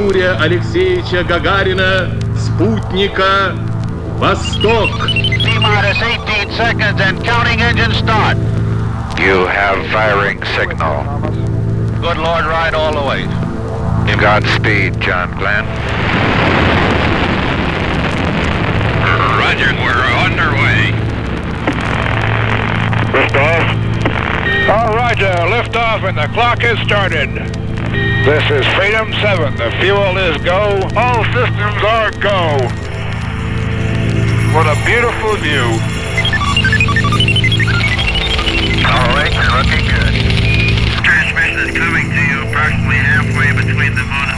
Юрия Алексеевича Гагарина, спутника «Восток». T-minus 18 seconds and counting engine start. You have firing signal. Good Lord, ride all the way. Godspeed, John Glenn. Roger, we're underway. Liftoff. All Roger, liftoff and the clock has started. This is Freedom 7. The fuel is go. All systems are go. What a beautiful view. All right, you're looking good. Transmission is coming to you approximately halfway between the moon